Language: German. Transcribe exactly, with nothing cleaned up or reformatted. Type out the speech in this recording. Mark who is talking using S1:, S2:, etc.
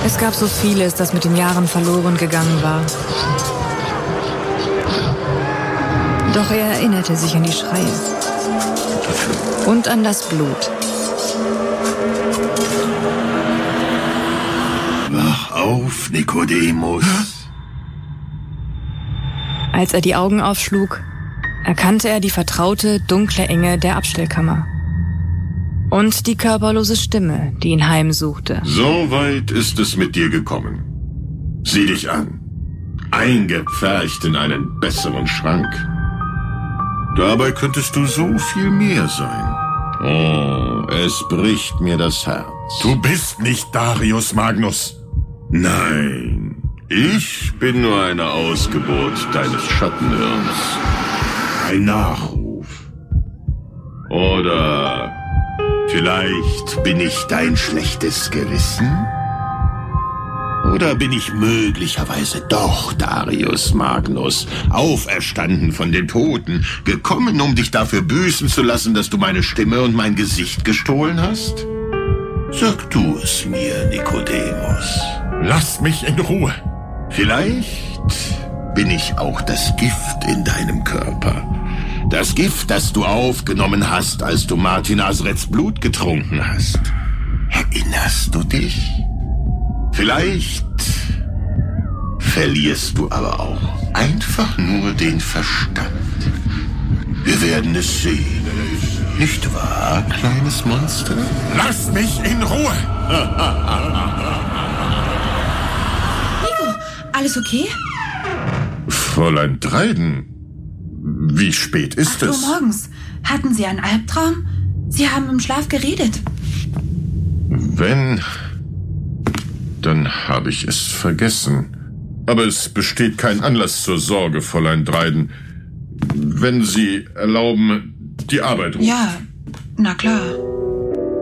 S1: Es gab so vieles, das mit den Jahren verloren gegangen war. Doch er erinnerte sich an die Schreie und an das Blut.
S2: Wach auf, Nikodemus.
S1: Als er die Augen aufschlug, erkannte er die vertraute, dunkle Enge der Abstellkammer. Und die körperlose Stimme, die ihn heimsuchte.
S2: So weit ist es mit dir gekommen. Sieh dich an. Eingepfercht in einen besseren Schrank. Dabei könntest du so viel mehr sein. Oh, es bricht mir das Herz.
S3: Du bist nicht Darius Magnus.
S2: Nein, ich bin nur eine Ausgeburt deines Schattenhirns. Ein Nachruf. Oder vielleicht bin ich dein schlechtes Gewissen? Oder bin ich möglicherweise doch Darius Magnus, auferstanden von den Toten, gekommen, um dich dafür büßen zu lassen, dass du meine Stimme und mein Gesicht gestohlen hast? Sag du es mir, Nikodemus.
S3: Lass mich in Ruhe.
S2: Vielleicht bin ich auch das Gift in deinem Körper. Das Gift, das du aufgenommen hast, als du Martin Nasrets Blut getrunken hast. Erinnerst du dich? Vielleicht verlierst du aber auch einfach nur den Verstand. Wir werden es sehen. Nicht wahr, kleines Monster?
S3: Lass mich in Ruhe!
S4: Nico, alles okay?
S2: Fräulein Dreiden, wie spät ist es?
S4: acht Uhr morgens. Hatten Sie einen Albtraum? Sie haben im Schlaf geredet.
S2: Wenn, dann habe ich es vergessen. Aber es besteht kein Anlass zur Sorge, Fräulein Dreiden. Wenn Sie erlauben, die Arbeit ruft.
S4: Ja, na klar.